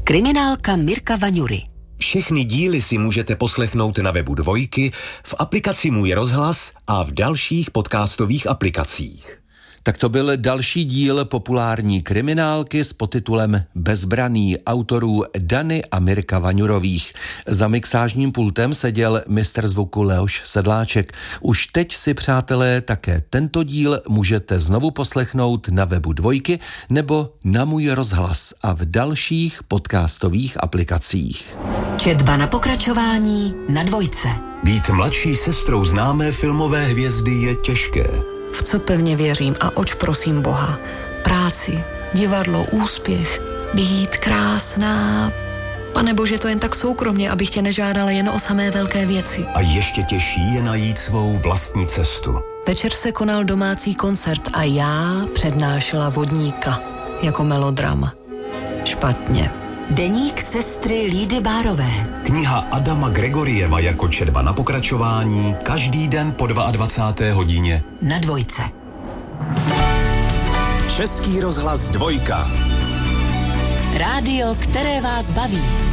Kriminálka Mirka Vaňury. Všechny díly si můžete poslechnout na webu Dvojky, v aplikaci Můj rozhlas a v dalších podcastových aplikacích. Tak to byl další díl populární kriminálky s podtitulem Bezbraný autorů Dany a Mirka Vaňurových. Za mixážním pultem seděl mistr zvuku Leoš Sedláček. Už teď si, přátelé, také tento díl můžete znovu poslechnout na webu Dvojky nebo na Můj rozhlas a v dalších podcastových aplikacích. Četba na pokračování na Dvojce. Být mladší sestrou známé filmové hvězdy je těžké. V co pevně věřím a oč prosím Boha? Práci, divadlo, úspěch, být krásná. Pane Bože, to jen tak soukromně, abych tě nežádala jen o samé velké věci. A ještě těžší je najít svou vlastní cestu. Večer se konal domácí koncert a já přednášela Vodníka jako melodrama. Špatně. Deník sestry Lídy Bárové. Kniha Adama Gregorieva jako četba na pokračování každý den po 22. hodině na Dvojce. Český rozhlas Dvojka. Rádio, které vás baví.